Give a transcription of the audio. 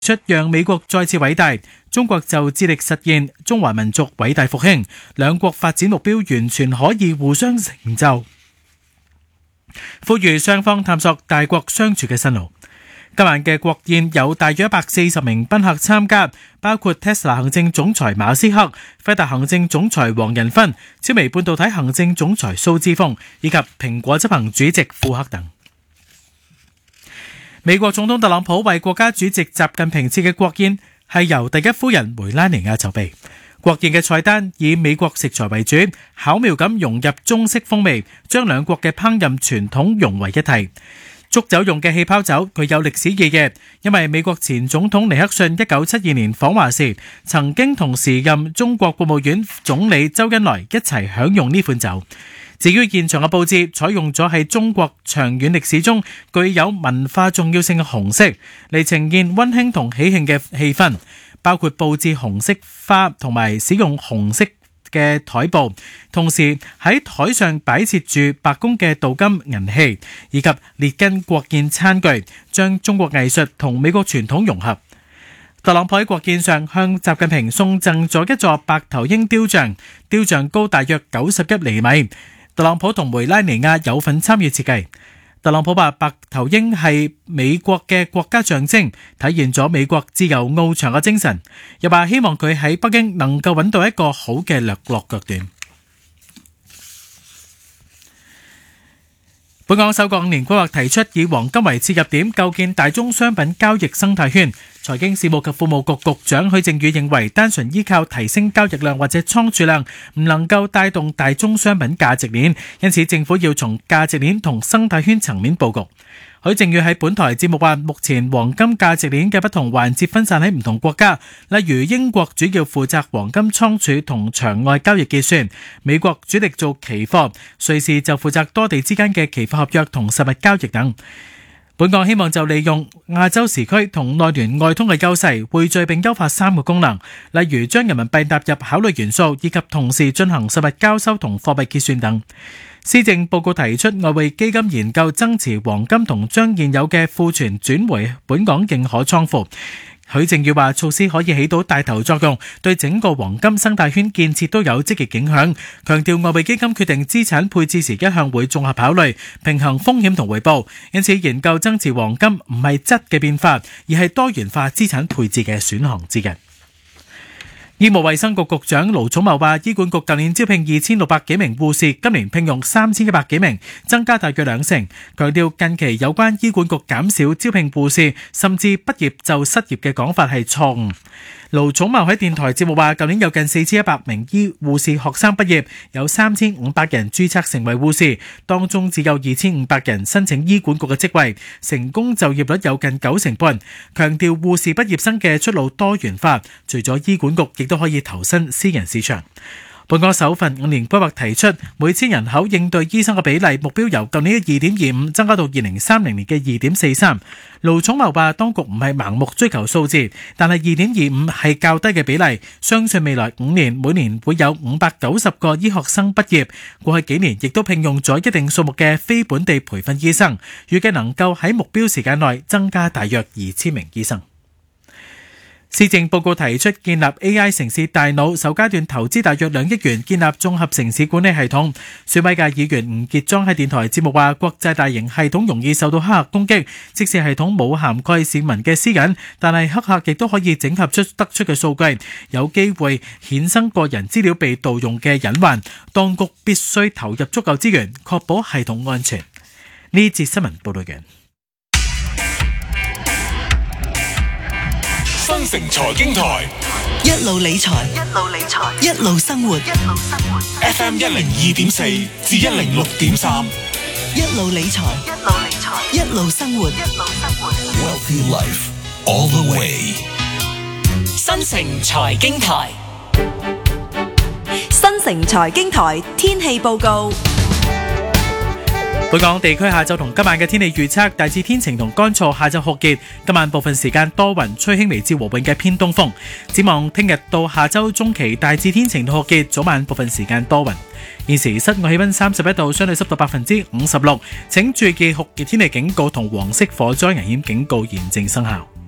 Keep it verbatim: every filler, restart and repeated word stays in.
出讓美國再次偉大，中國就致力實現中華民族偉大復興，兩國發展目標完全可以互相成就，呼籲雙方探索大國相處嘅新路。今晚嘅國宴有大約一百四十名賓客參加，包括 Tesla 行政總裁馬斯克、輝達行政總裁黃仁勳、超微半導體行政總裁蘇之峰以及蘋果執行主席庫克等。美國總統特朗普為國家主席習近平設嘅國宴係由第一夫人梅拉尼亞籌備。國宴嘅菜單以美國食材為主，巧妙咁融入中式風味，將兩國嘅烹飪傳統融為一體。祝酒用嘅氣泡酒具有歷史意義，因為美國前總統尼克遜一九七二年訪華時，曾經同時任中國國務院總理周恩來一齊享用呢款酒。至於現場嘅佈置，採用咗喺中國長遠歷史中具有文化重要性嘅紅色，嚟呈現溫馨同喜慶嘅氣氛，包括佈置紅色花同埋使用紅色嘅台布，同時喺台上擺設住白宮嘅鍍金銀器，以及列根國宴餐具，將中國藝術同美國傳統融合。特朗普喺國宴上向習近平送贈咗一座白頭鷹雕像，雕像高大約九十一厘米。特朗普同梅拉尼亞有份參與設計。特朗普話白頭鷹係美國嘅國家象徵，體現咗美國自由翱翔嘅精神。又話希望佢喺北京能夠揾到一個好嘅落落腳點。本港首個五年規劃提出以黃金為切入點，構建大宗商品交易生態圈。財經事務及庫務局局長許正宇認為，單純依靠提升交易量或者倉儲量，唔能夠帶動大宗商品價值鏈，因此政府要從價值鏈同生態圈層面佈局。許正宇喺本台節目話，目前黃金價值鏈嘅不同環節分散喺唔同國家，例如英國主要負責黃金倉儲同場外交易結算，美國主力做期貨，瑞士就負責多地之間嘅期貨合約同實物交易等。本港希望就利用亞洲時區同內聯外通嘅優勢，匯聚並優化三個功能，例如將人民幣納入考慮元素，以及同時進行實物交收同貨幣結算等。施政報告提出外匯基金研究增持黃金同將現有嘅庫存轉回本港認可倉庫。許正宇話措施可以起到帶頭作用，對整個黃金生態圈建設都有積極影響。強調外匯基金決定資產配置時一向會綜合考慮，平衡風險同回報，因此研究增持黃金唔係質嘅變化，而係多元化資產配置嘅選項之一。醫務衛生局局長盧寵茂話，醫管局舊年招聘二千六百幾名護士，今年聘用三千一百幾名，增加大約兩成。強調近期有關醫管局減少招聘護士，甚至畢業就失業嘅講法係錯誤。盧寵茂喺電台節目話，舊年有近四千一百名醫護士學生畢業，有三千五百人註冊成為護士，當中只有二千五百人申請醫管局嘅職位，成功就業率有近九成半。強調護士畢業生嘅出路多元化，除咗醫管局，亦都可以投身私人市場。本港首份五年規劃提出，每千人口應對醫生嘅比例目標由舊年嘅二點二五增加到二零三零年嘅二點四三。盧寵茂話，當局唔係盲目追求數字，但係二點二五係較低嘅比例，相信未來五年每年會有五百九十個醫學生畢業。過去幾年亦都聘用咗一定數目嘅非本地培訓醫生，預計能夠喺目標時間內增加大約二千名醫生。施政報告提出建立 A I 城市大腦，首階段投資大約兩億元建立綜合城市管理系統。選委界議員吳傑莊喺電台節目話，國際大型系統容易受到黑客攻擊，即使系統冇涵蓋市民嘅私隱，但係黑客亦都可以整合出得出嘅數據，有機會衍生個人資料被盜用嘅隱患。當局必須投入足夠資源，確保系統安全。呢節新聞報道完。 新城財經台一路理財，一路理財，一路生活，一路生活。 F M 一零二點四至一零六點三， 一路理財，一路理財，一路生活，一路生活。 Wealthy Life all the way。 新城財經台， 新城財經台天氣報告。 本港地區下晝同今晚嘅天氣預測，大致天晴同乾燥，下晝酷熱，今晚部分時間多雲，吹輕微至和緩嘅偏東風。展望聽日到下週中期，大致天晴同酷熱，早晚部分時間多雲。現時室外氣溫三十一度，相對濕度百分之五十六，請注意酷熱天氣警告同黃色火災危險警告現正生效。